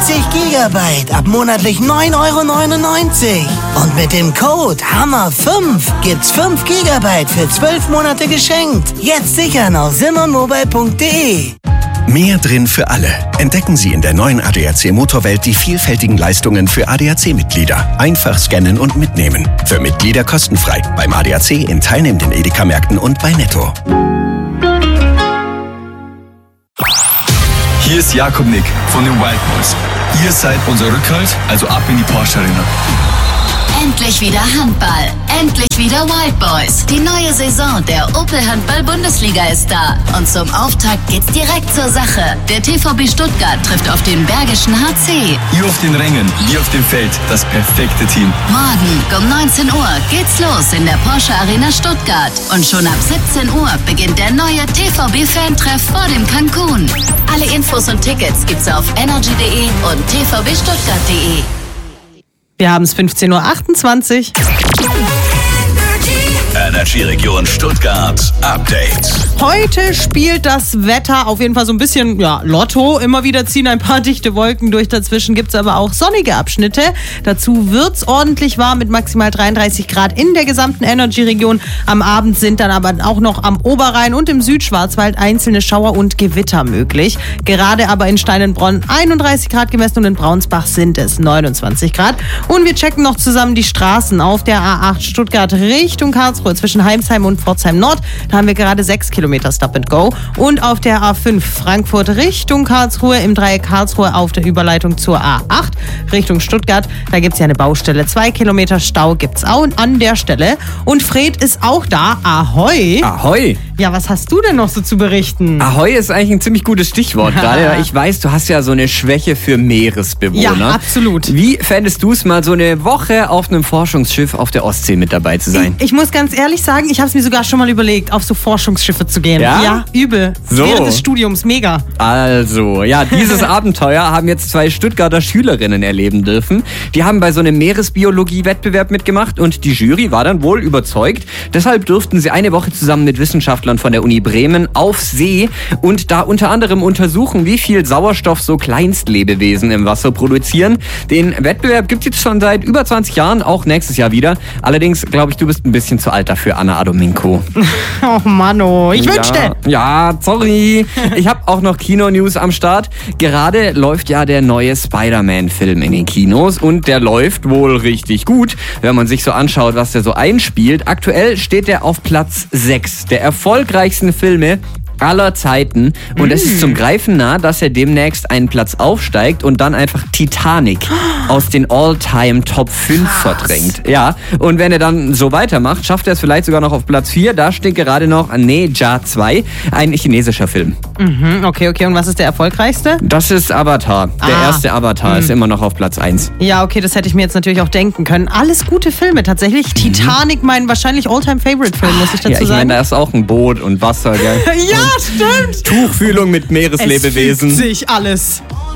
Gigabyte ab monatlich 9,99 €. Und mit dem Code HAMMER5 gibt's 5 Gigabyte für 12 Monate geschenkt. Jetzt sichern auf simmermobile.de. Mehr drin für alle. Entdecken Sie in der neuen ADAC Motorwelt die vielfältigen Leistungen für ADAC-Mitglieder. Einfach scannen und mitnehmen. Für Mitglieder kostenfrei. Beim ADAC in teilnehmenden Edeka-Märkten und bei Netto. Hier ist Jakob Nick von den Wild Boys. Ihr seid unser Rückhalt, also ab in die Porsche Arena. Endlich wieder Handball. Endlich wieder Wild Boys. Die neue Saison der Opel Handball-Bundesliga ist da. Und zum Auftakt geht's direkt zur Sache. Der TVB Stuttgart trifft auf den Bergischen HC. Ihr auf den Rängen, wir auf dem Feld. Das perfekte Team. Morgen um 19 Uhr geht's los in der Porsche Arena Stuttgart. Und schon ab 17 Uhr beginnt der neue TVB-Fantreff vor dem Cancun. Alle Infos und Tickets gibt's auf energy.de und tvbstuttgart.de. Wir haben es 15:28 Uhr. Energy Region Stuttgart Update. Heute spielt das Wetter auf jeden Fall so ein bisschen Lotto. Immer wieder ziehen ein paar dichte Wolken durch. Dazwischen gibt es aber auch sonnige Abschnitte. Dazu wird es ordentlich warm mit maximal 33 Grad in der gesamten Energy-Region. Am Abend sind dann aber auch noch am Oberrhein und im Südschwarzwald einzelne Schauer und Gewitter möglich. Gerade aber in Steinenbronn 31 Grad gemessen und in Braunsbach sind es 29 Grad. Und wir checken noch zusammen die Straßen auf der A8 Stuttgart Richtung Karlsruhe zwischen Heimsheim und Pforzheim Nord. Da haben wir gerade 6 Kilometer Stop and Go. Und auf der A5 Frankfurt Richtung Karlsruhe im Dreieck Karlsruhe auf der Überleitung zur A8 Richtung Stuttgart. Da gibt es ja eine Baustelle. 2 Kilometer Stau gibt es auch an der Stelle. Und Fred ist auch da. Ahoi! Ahoi! Ja, was hast du denn noch so zu berichten? Ahoi ist eigentlich ein ziemlich gutes Stichwort gerade. Ich weiß, du hast ja so eine Schwäche für Meeresbewohner. Ja, absolut. Wie fändest du es mal, so eine Woche auf einem Forschungsschiff auf der Ostsee mit dabei zu sein? Ich muss ganz ehrlich sagen, ich habe es mir sogar schon mal überlegt, auf so Forschungsschiffe zu gehen. Ja? Übel. So. Während des Studiums, mega. Also, ja, dieses Abenteuer haben jetzt 2 Stuttgarter Schülerinnen erleben dürfen. Die haben bei so einem Meeresbiologie-Wettbewerb mitgemacht und die Jury war dann wohl überzeugt. Deshalb durften sie eine Woche zusammen mit Wissenschaftlern von der Uni Bremen auf See und da unter anderem untersuchen, wie viel Sauerstoff so Kleinstlebewesen im Wasser produzieren. Den Wettbewerb gibt es jetzt schon seit über 20 Jahren, auch nächstes Jahr wieder. Allerdings glaube ich, du bist ein bisschen zu alt dafür, Anna Adominko. Oh Manno, ich wünschte. Ja, sorry. Ich habe auch noch Kino-News am Start. Gerade läuft ja der neue Spider-Man-Film in den Kinos und der läuft wohl richtig gut, wenn man sich so anschaut, was der so einspielt. Aktuell steht der auf Platz 6 der erfolgreichsten Filme aller Zeiten. Und es ist zum Greifen nah, dass er demnächst einen Platz aufsteigt und dann einfach Titanic aus den All-Time Top 5 verdrängt. Ja, und wenn er dann so weitermacht, schafft er es vielleicht sogar noch auf Platz 4. Da steht gerade noch Ja 2, ein chinesischer Film. Okay. Und was ist der erfolgreichste? Das ist Avatar. Der erste Avatar ist immer noch auf Platz 1. Ja, okay, das hätte ich mir jetzt natürlich auch denken können. Alles gute Filme, tatsächlich. Titanic, mein wahrscheinlich All-Time-Favorite-Film, muss ich dazu Ja, ich sagen. meine, da ist auch ein Boot und Wasser, gell? Ja, stimmt. Tuchfühlung mit Meereslebewesen. Es fügt sich alles.